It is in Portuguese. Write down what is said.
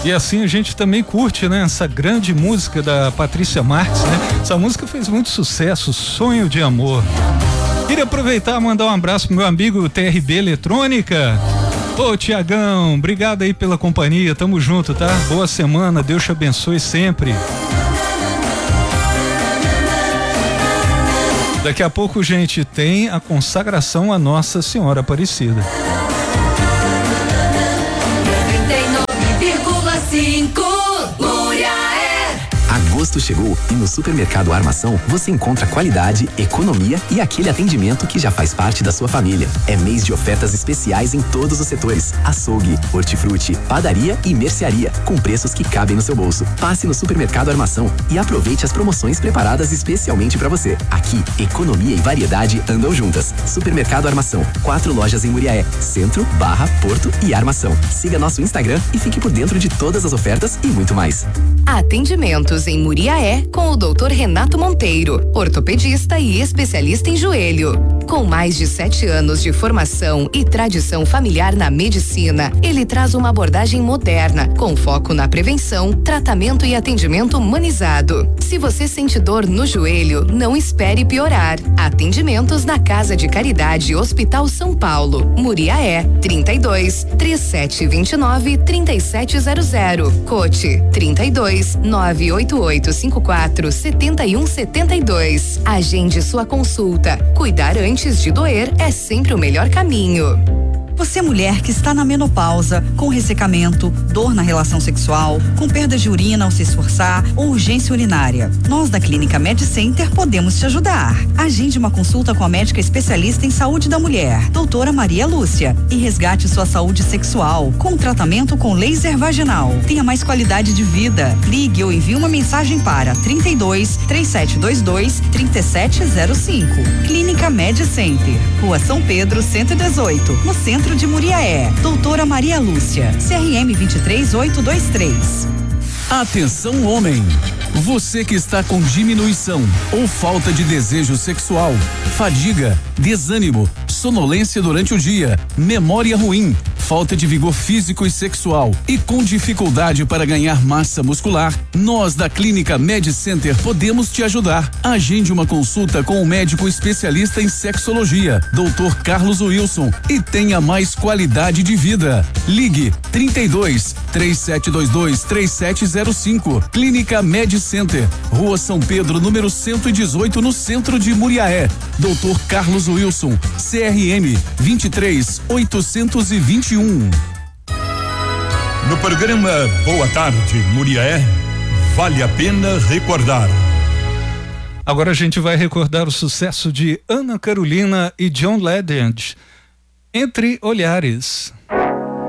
E assim a gente também curte, né? Essa grande música da Patrícia Marques, né? Essa música fez muito sucesso, Sonho de Amor. Queria aproveitar e mandar um abraço pro meu amigo TRB Eletrônica. Ô Tiagão, obrigado aí pela companhia, tamo junto, tá? Boa semana, Deus te abençoe sempre. Daqui a pouco, gente, tem a consagração à Nossa Senhora Aparecida. 99,5 Agosto chegou e no Supermercado Armação você encontra qualidade, economia e aquele atendimento que já faz parte da sua família. É mês de ofertas especiais em todos os setores: açougue, hortifruti, padaria e mercearia, com preços que cabem no seu bolso. Passe no Supermercado Armação e aproveite as promoções preparadas especialmente para você. Aqui, economia e variedade andam juntas. Supermercado Armação, 4 lojas em Muriaé, Centro, Barra, Porto e Armação. Siga nosso Instagram e fique por dentro de todas as ofertas e muito mais. Atendimentos em Muriaé com o Dr. Renato Monteiro, ortopedista e especialista em joelho. Com mais de 7 anos de formação e tradição familiar na medicina, ele traz uma abordagem moderna, com foco na prevenção, tratamento e atendimento humanizado. Se você sente dor no joelho, não espere piorar. Atendimentos na Casa de Caridade Hospital São Paulo, Muriaé, 32 3729 3700. Cote 32 98854 7172. Agende sua consulta. Cuidar antes de doer é sempre o melhor caminho. Você, mulher que está na menopausa, com ressecamento, dor na relação sexual, com perda de urina ao se esforçar ou urgência urinária. Nós da Clínica Med Center podemos te ajudar. Agende uma consulta com a médica especialista em saúde da mulher, doutora Maria Lúcia, e resgate sua saúde sexual com tratamento com laser vaginal. Tenha mais qualidade de vida. Ligue ou envie uma mensagem para 32 3722 3705. Clínica Med Center, Rua São Pedro 118, no centro de Muriaé. Doutora Maria Lúcia, CRM 23823. Atenção, homem! Você que está com diminuição ou falta de desejo sexual, fadiga, desânimo, sonolência durante o dia, memória ruim, falta de vigor físico e sexual e com dificuldade para ganhar massa muscular, nós da Clínica Med Center podemos te ajudar. Agende uma consulta com o médico especialista em sexologia, Dr. Carlos Wilson, e tenha mais qualidade de vida. Ligue 32 3722 3705. Clínica Med Center, Rua São Pedro, número 118, no centro de Muriaé. Dr. Carlos Wilson, CRM 23821. No programa Boa Tarde, Muriaé, vale a pena recordar. Agora a gente vai recordar o sucesso de Ana Carolina e John Legend, Entre Olhares.